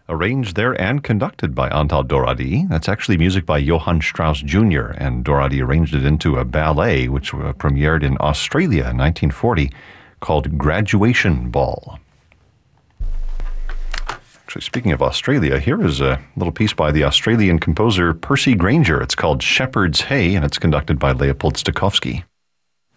arranged there and conducted by Antal Dorady. That's actually music by Johann Strauss Jr., and Dorady arranged it into a ballet which premiered in Australia in 1940 called Graduation Ball. Actually, speaking of Australia, here is a little piece by the Australian composer Percy Grainger. It's called Shepherd's Hay, and it's conducted by Leopold Stokowski.